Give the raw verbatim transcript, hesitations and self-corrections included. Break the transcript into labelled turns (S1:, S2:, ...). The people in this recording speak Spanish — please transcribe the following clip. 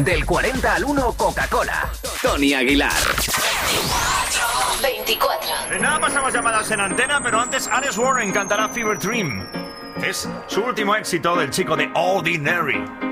S1: Del cuarenta al uno, Coca-Cola. Tony Aguilar.
S2: veinticuatro.
S3: En nada pasamos llamadas en antena, pero antes Alex Warren cantará Fever Dream. Es su último éxito del chico de Ordinary.